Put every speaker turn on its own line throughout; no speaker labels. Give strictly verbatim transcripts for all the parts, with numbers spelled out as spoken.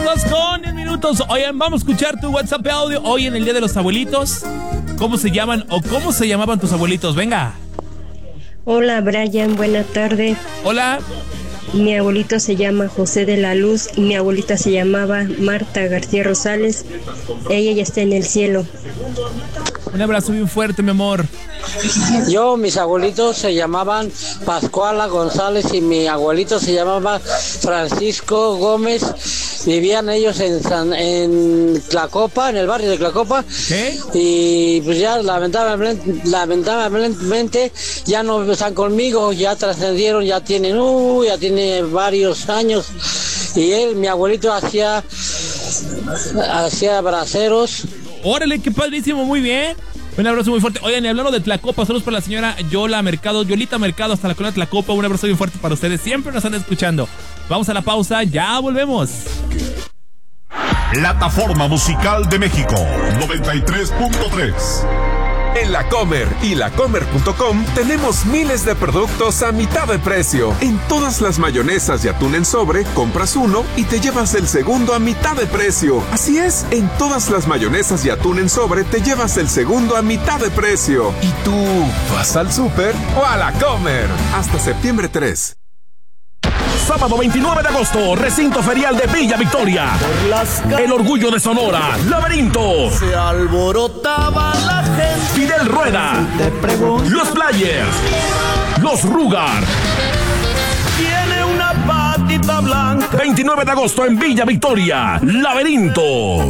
dos con diez minutos. Oigan, vamos a escuchar tu WhatsApp de audio hoy en el Día de los Abuelitos. ¿Cómo se llaman o cómo se llamaban tus abuelitos? Venga.
Hola, Brian, buena tarde.
Hola.
Mi abuelito se llama José de la Luz y mi abuelita se llamaba Marta García Rosales. Ella ya está en el cielo.
Un abrazo bien fuerte, mi amor.
Yo, mis abuelitos se llamaban Pascuala González y mi abuelito se llamaba Francisco Gómez. Vivían ellos en San, en Tlacopa, en el barrio de Tlacopa.
¿Qué?
Y pues ya lamentablemente, lamentablemente ya no están conmigo, ya trascendieron, ya tienen, uh, ya tiene varios años. Y él, mi abuelito, hacía, hacía braceros.
Órale, qué padrísimo, muy bien. Un abrazo muy fuerte. Oigan, y hablando de Tlacopa, saludos para la señora Yola Mercado, Yolita Mercado, hasta la colonia Tlacopa. Un abrazo bien fuerte para ustedes. Siempre nos están escuchando. Vamos a la pausa, ya volvemos.
Plataforma Musical de México, noventa y tres punto tres.
En La Comer y la comer punto com tenemos miles de productos a mitad de precio. En todas las mayonesas y atún en sobre, compras uno y te llevas el segundo a mitad de precio. Así es, en todas las mayonesas y atún en sobre te llevas el segundo a mitad de precio. ¿Y tú vas al súper o a La Comer? Hasta septiembre tres.
Sábado veintinueve de agosto, recinto ferial de Villa Victoria. El orgullo de Sonora, Laberinto.
Se alborotaba la gente.
Fidel Rueda. Los Players. Los Rugar.
Tiene una patita blanca.
veintinueve de agosto en Villa Victoria, Laberinto.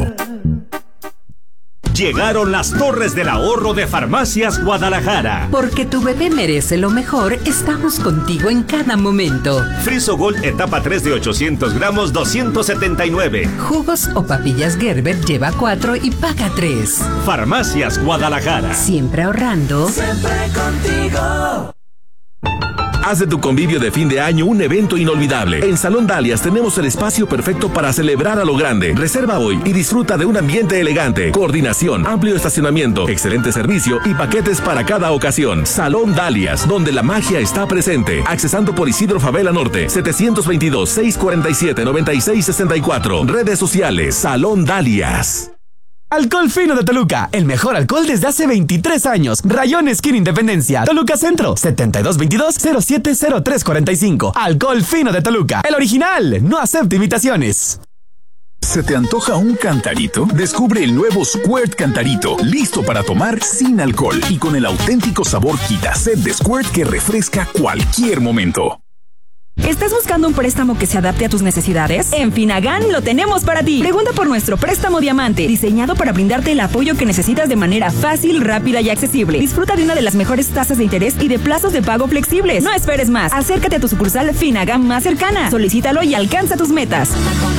Llegaron las torres del ahorro de Farmacias Guadalajara.
Porque tu bebé merece lo mejor, estamos contigo en cada momento.
Friso Gold etapa tres de ochocientos gramos, doscientos setenta y nueve.
Jugos o papillas Gerber lleva cuatro y paga tres.
Farmacias Guadalajara.
Siempre ahorrando.
Siempre contigo.
Haz de tu convivio de fin de año un evento inolvidable. En Salón Dalias tenemos el espacio perfecto para celebrar a lo grande. Reserva hoy y disfruta de un ambiente elegante, coordinación, amplio estacionamiento, excelente servicio y paquetes para cada ocasión. Salón Dalias, donde la magia está presente. Accesando por Isidro Favela Norte, setecientos veintidós, seiscientos cuarenta y siete, noventa y seis sesenta y cuatro. Redes sociales, Salón Dalias.
Alcohol Fino de Toluca, el mejor alcohol desde hace veintitrés años. Rayón Esquina Independencia, Toluca Centro, setenta y dos veintidós, cero siete cero tres cuarenta y cinco. Alcohol Fino de Toluca, el original, no acepta imitaciones.
¿Se te antoja un cantarito? Descubre el nuevo Squirt Cantarito, listo para tomar sin alcohol y con el auténtico sabor Quitaset de Squirt que refresca cualquier momento.
¿Estás buscando un préstamo que se adapte a tus necesidades? En Finagán lo tenemos para ti. Pregunta por nuestro préstamo Diamante, diseñado para brindarte el apoyo que necesitas de manera fácil, rápida y accesible. Disfruta de una de las mejores tasas de interés y de plazos de pago flexibles. No esperes más. Acércate a tu sucursal Finagán más cercana. Solicítalo y alcanza tus metas.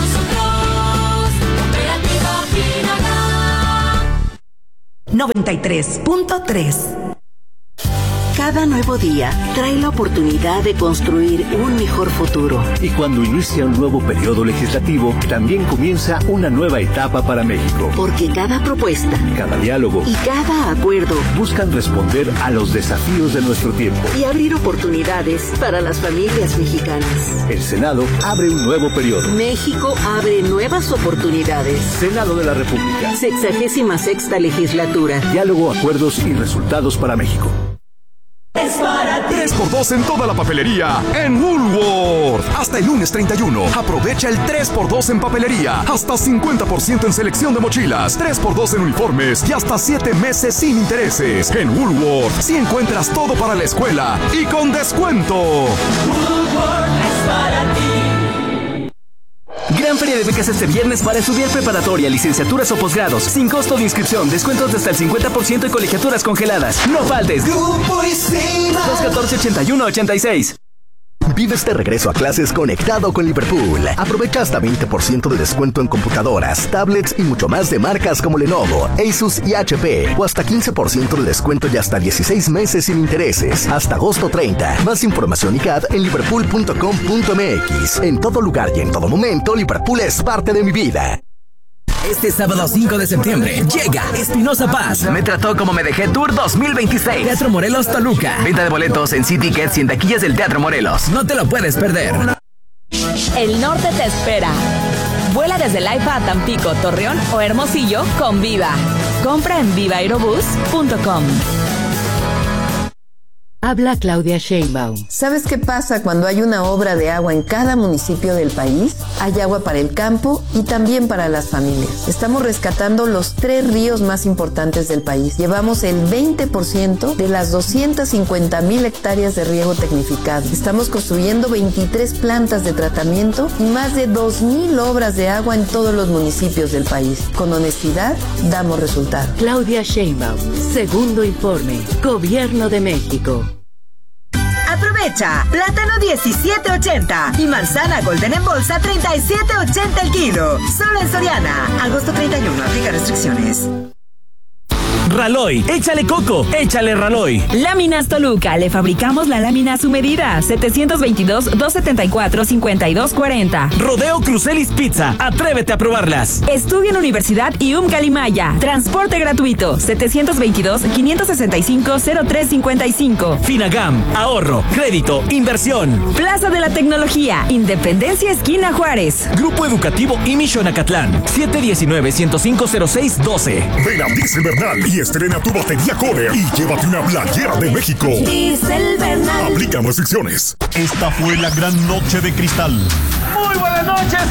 noventa y tres punto tres. Cada nuevo día trae la oportunidad de construir un mejor futuro.
Y cuando inicia un nuevo periodo legislativo, también comienza una nueva etapa para México.
Porque cada propuesta,
cada diálogo
y cada acuerdo
buscan responder a los desafíos de nuestro tiempo
y abrir oportunidades para las familias mexicanas.
El Senado abre un nuevo periodo.
México abre nuevas oportunidades.
Senado de la República.
Sexagésima sexta legislatura.
Diálogo, acuerdos y resultados para México.
Es para ti. tres por dos en toda la papelería en Woolworth. Hasta el lunes treinta y uno. Aprovecha el tres por dos en papelería. Hasta cincuenta por ciento en selección de mochilas. tres por dos en uniformes y hasta siete meses sin intereses. En Woolworth sí encuentras todo para la escuela y con descuento.
Woolworth es para ti.
Gran feria de becas este viernes para estudiar preparatoria, licenciaturas o posgrados. Sin costo de inscripción, descuentos de hasta el cincuenta por ciento y colegiaturas congeladas. No faltes.
Grupo Isima.
dos catorce, ochenta y uno, ochenta y seis.
Vive este regreso a clases conectado con Liverpool. Aprovecha hasta veinte por ciento de descuento en computadoras, tablets y mucho más de marcas como Lenovo, Asus y H P. O hasta quince por ciento de descuento y hasta dieciséis meses sin intereses. Hasta agosto treinta. Más información y C A D en liverpool punto com punto m x. En todo lugar y en todo momento, Liverpool es parte de mi vida.
Este sábado cinco de septiembre llega Espinosa Paz. Me trató como me dejé Tour dos mil veintiséis. Teatro Morelos, Toluca. Venta de boletos en C-Tickets y en taquillas del Teatro Morelos. No te lo puedes perder.
El norte te espera.
Vuela desde Laifa a Tampico, Torreón o Hermosillo con Viva. Compra en viva aerobús punto com.
Habla Claudia Sheinbaum.
¿Sabes qué pasa cuando hay una obra de agua en cada municipio del país? Hay agua para el campo y también para las familias. Estamos rescatando los tres ríos más importantes del país. Llevamos el veinte por ciento de las doscientas cincuenta mil hectáreas de riego tecnificado. Estamos construyendo veintitrés plantas de tratamiento y más de dos mil obras de agua en todos los municipios del país. Con honestidad, damos resultados.
Claudia Sheinbaum. Segundo informe. Gobierno de México.
Aprovecha, plátano diecisiete ochenta y manzana golden en bolsa treinta y siete ochenta el kilo. Solo en Soriana. Agosto treinta y uno, aplica restricciones.
Raloy, échale coco, échale Raloy.
Láminas Toluca, le fabricamos la lámina a su medida. setecientos veintidós, doscientos setenta y cuatro, cincuenta y dos cuarenta.
Rodeo Crucelis Pizza, atrévete a probarlas.
Estudia en Universidad I U M Calimaya. Transporte gratuito. setecientos veintidós, quinientos sesenta y cinco, cero tres cincuenta y cinco.
Finagam, ahorro, crédito, inversión.
Plaza de la Tecnología, Independencia Esquina Juárez.
Grupo Educativo I M I Xonacatlán, siete diecinueve, ciento cinco, cero seis doce.
Ven a Diesel Bernal y estrena tu batería Kohler y llévate una playera de México.
Diesel Bernal.
Aplican restricciones. Esta fue la gran noche de cristal.
Muy buenas noches.